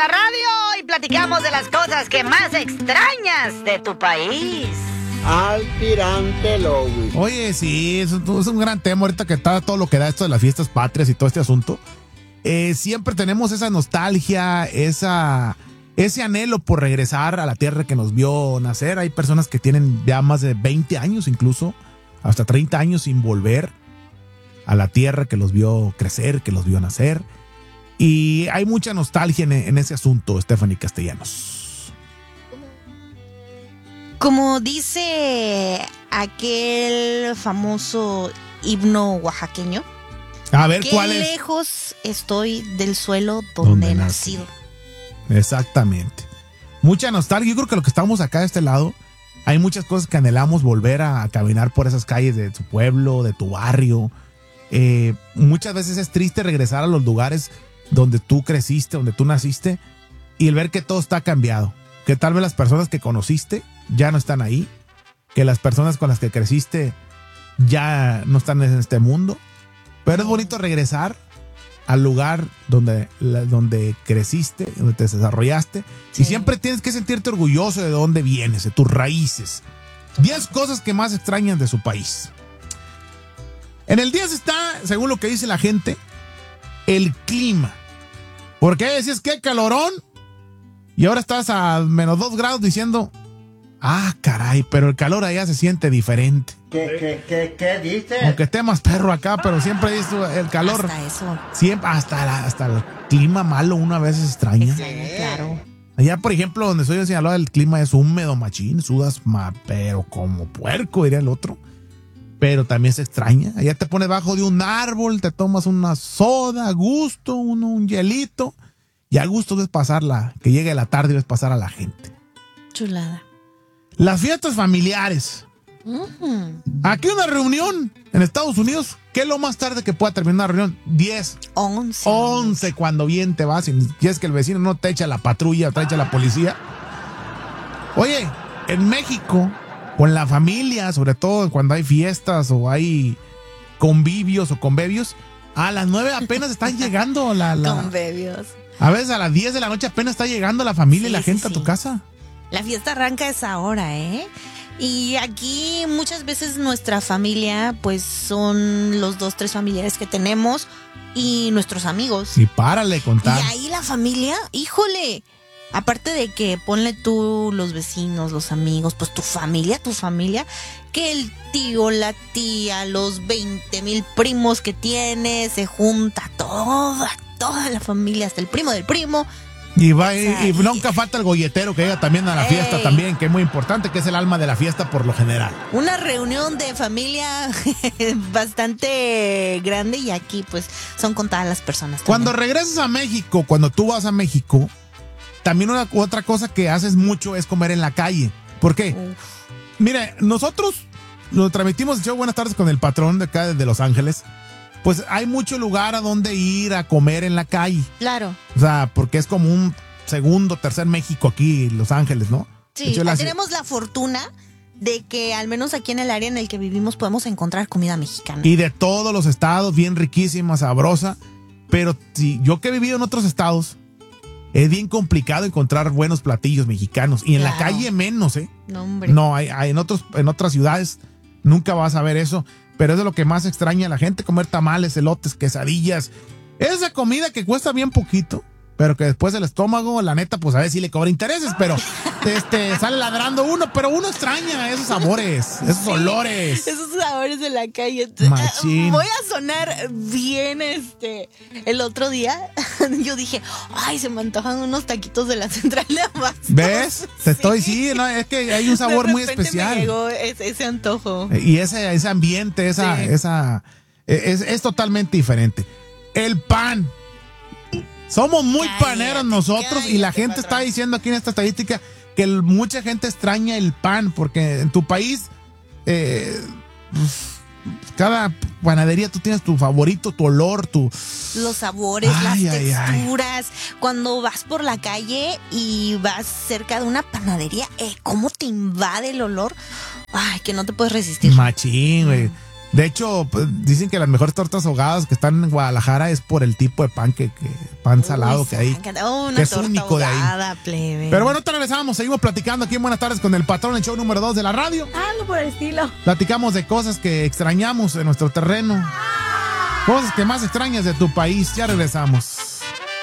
la radio y platicamos de las cosas que más extrañas de tu país. Almirante Lowis. Oye, sí, es un gran tema ahorita que está todo lo que da esto de las fiestas patrias y todo este asunto. Siempre tenemos esa nostalgia, ese anhelo por regresar a la tierra que nos vio nacer. Hay personas que tienen ya más de 20 años, incluso hasta 30 años sin volver a la tierra que los vio crecer, que los vio nacer. Y hay mucha nostalgia en ese asunto, Stephanie Castellanos. Como dice aquel famoso himno oaxaqueño, A ver, qué ¿cuál es? lejos estoy del suelo donde he nacido. Exactamente. Mucha nostalgia. Yo creo que lo que estamos acá de este lado, hay muchas cosas que anhelamos volver a caminar por esas calles de tu pueblo, de tu barrio. Muchas veces es triste regresar a los lugares donde tú creciste, donde tú naciste, y el ver que todo está cambiado. Que tal vez las personas que conociste ya no están ahí, que las personas con las que creciste ya no están en este mundo. Pero es bonito regresar al lugar donde creciste, donde te desarrollaste. Sí. Y siempre tienes que sentirte orgulloso de dónde vienes, de tus raíces. 10 cosas que más extrañan de su país. En el 10 está, según lo que dice la gente, el clima. Porque decías que calorón y ahora estás a menos 2 grados diciendo, ah, caray, pero el calor allá se siente diferente. ¿Qué dice? Aunque esté más perro acá, pero siempre dice el calor. Hasta eso. Siempre, hasta el clima malo uno a veces extraña. Claro. Allá, por ejemplo, donde soy en Sinaloa, el clima es húmedo, machín, sudas, pero como puerco, diría el otro. Pero también se extraña. Allá te pones bajo de un árbol, te tomas una soda a gusto, un hielito. Y a gusto ves pasarla, que llegue la tarde y ves pasar a la gente. Chulada. Las fiestas familiares. Aquí una reunión en Estados Unidos, ¿qué es lo más tarde que pueda terminar una reunión? 10. 11 cuando bien te vas. Si quieres que el vecino no te echa la patrulla o te echa la policía. Oye, en México, con la familia, sobre todo cuando hay fiestas o hay convivios o convivios, a las 9 apenas están llegando convivios. A veces a las 10 de la noche apenas está llegando la familia y la gente a tu casa. La fiesta arranca a esa hora, ¿eh? Y aquí muchas veces nuestra familia, pues son los 2, 3 familiares que tenemos y nuestros amigos. Y párale contar. Y ahí la familia, híjole, aparte de que ponle tú los vecinos, los amigos, pues tu familia, que el tío, la tía, los 20,000 primos que tienes, se junta toda la familia, hasta el primo del primo. Y va y nunca falta el golletero que llega también a la fiesta también, que es muy importante, que es el alma de la fiesta por lo general. Una reunión de familia bastante grande y aquí pues son contadas las personas también. Cuando regresas a México, cuando tú vas a México, también otra cosa que haces mucho es comer en la calle. ¿Por qué? Mire, nosotros lo transmitimos el show Buenas Tardes con el patrón de acá de Los Ángeles. Pues hay mucho lugar a donde ir a comer en la calle. Claro. O sea, porque es como un segundo, tercer México aquí, Los Ángeles, ¿no? Sí, tenemos la fortuna de que al menos aquí en el área en el que vivimos podemos encontrar comida mexicana. Y de todos los estados, bien riquísima, sabrosa. Pero si yo que he vivido en otros estados, es bien complicado encontrar buenos platillos mexicanos. Y en la calle menos, ¿eh? No, hombre. No, hay en otras ciudades nunca vas a ver eso. Pero es de lo que más extraña a la gente, comer tamales, elotes, quesadillas. Esa comida que cuesta bien poquito, pero que después el estómago, la neta, pues a ver si le cobra intereses, pero sale ladrando uno, pero uno extraña esos sabores, esos olores. Esos sabores de la calle. Machín. Voy a sonar bien, el otro día yo dije, ay, se me antojan unos taquitos de la central de abastos. ¿Ves? Te estoy, no, es que hay un sabor muy especial. Me llegó ese antojo. Y ese ambiente, es totalmente diferente. El pan. Somos muy paneros nosotros y la gente está diciendo aquí en esta estadística que mucha gente extraña el pan porque en tu país cada panadería tú tienes tu favorito, tu olor, los sabores, las texturas. Cuando vas por la calle y vas cerca de una panadería, ¿cómo te invade el olor? Ay, que no te puedes resistir. Machín, güey. De hecho, pues, dicen que las mejores tortas ahogadas que están en Guadalajara es por el tipo de pan pan salado que hay. Una que es torta único de ahí. ahogada, plebe. Pero bueno, te regresamos, seguimos platicando aquí en Buenas Tardes con el patrón, el show número 2 de la radio. Algo por el estilo. Platicamos de cosas que extrañamos en nuestro terreno. Cosas que más extrañas de tu país. Ya regresamos.